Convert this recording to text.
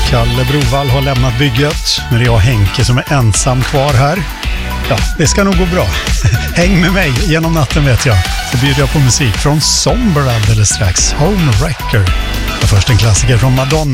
Kalle Brovall har lämnat bygget, men det är jag Henke som är ensam kvar här. Ja, det ska nog gå bra. Häng med mig genom natten vet jag. Så bjuder jag på musik från Somber alldeles strax. Home Wrecker. Och först en klassiker från Madonna.